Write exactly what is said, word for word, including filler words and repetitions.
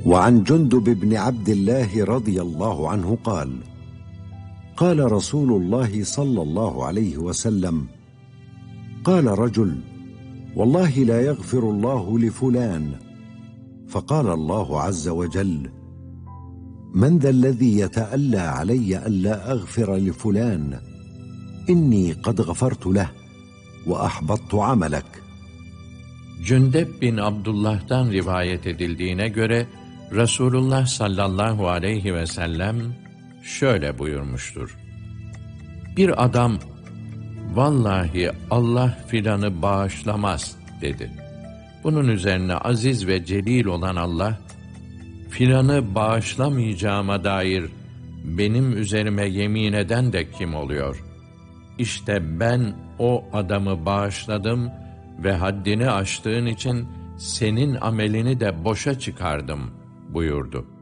وعن جندب بن عبد الله رضي الله عنه قال: قال رسول الله صلى الله عليه وسلم: قال رجل: والله لا يغفر الله لفلان. فقال الله عز وجل: من ذا الذي يتألى علي ألا أغفر لفلان؟ إني قد غفرت له وأحبطت عملك. Cündep bin Abdullah'tan rivayet edildiğine göre Resulullah sallallahu aleyhi ve sellem şöyle buyurmuştur: Bir adam, vallahi Allah filanı bağışlamaz dedi. Bunun üzerine aziz ve celil olan Allah, filanı bağışlamayacağıma dair benim üzerime yemin eden de kim oluyor? İşte ben o adamı bağışladım ve haddini aştığın için senin amelini de boşa çıkardım buyurdu.